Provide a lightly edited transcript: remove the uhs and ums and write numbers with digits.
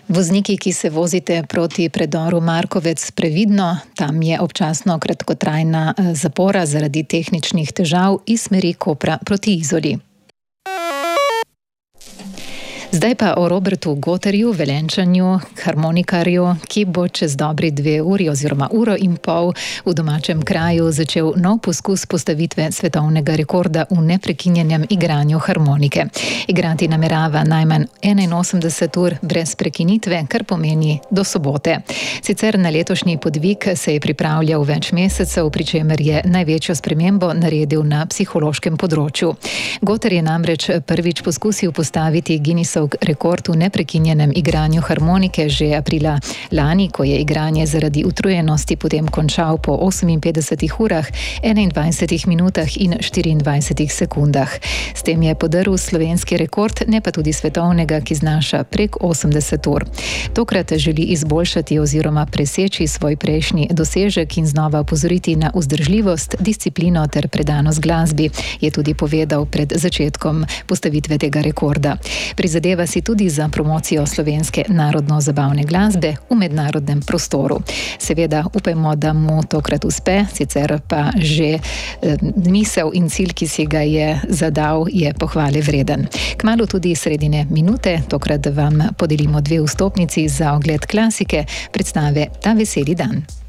Vozniki, ki se vozite proti predoru Markovec, previdno, tam je občasno kratkotrajna zapora zaradi tehničnih težav iz smeri Kopra proti Izoli. Zdaj pa o Robertu Gotterju, Velenjčanu, harmonikarju, ki bo čez dobri 2 uri oziroma 1,5 ure v domačem kraju začel nov poskus postavitve svetovnega rekorda v neprekinjenem igranju harmonike. Igrati namerava najmanj 81 ur brez prekinitve, kar pomeni do sobote. Sicer na letošnji podvig se je pripravljal več mesecev, pri čemer je največjo spremembo naredil na psihološkem področju. Gotter je namreč prvič poskusil postaviti Guinnessov rekord v neprekinjenem igranju harmonike že aprila lani, ko je igranje zaradi utrujenosti potem končal po 58 urah, 21 minutah in 24 sekundah. S tem je podrl slovenski rekord, ne pa tudi svetovnega, ki znaša prek 80 ur. Tokrat želi izboljšati oziroma preseči svoj prejšnji dosežek in znova opozoriti na vzdržljivost, disciplino ter predanost glasbi, je tudi povedal pred začetkom postavitve tega rekorda. Prizadeva si tudi za promocijo slovenske narodno-zabavne glasbe v mednarodnem prostoru. Seveda upajmo, da mu tokrat uspe, sicer pa že misel in cilj, ki si ga je zadal, je pohvale vreden. Kmalu tudi sredine minute, tokrat vam podelimo 2 vstopnici za ogled klasike, predstave Ta veseli dan.